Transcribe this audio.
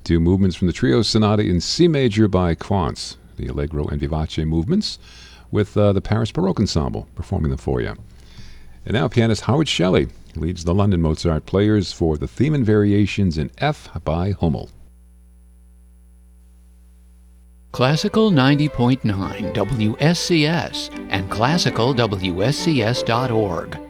do movements from the Trio Sonata in C major by Quantz, the Allegro and Vivace movements, with the Paris Baroque Ensemble performing them for you. And now pianist Howard Shelley leads the London Mozart players for the theme and variations in F by Hummel. Classical 90.9 WSCS and classicalwscs.org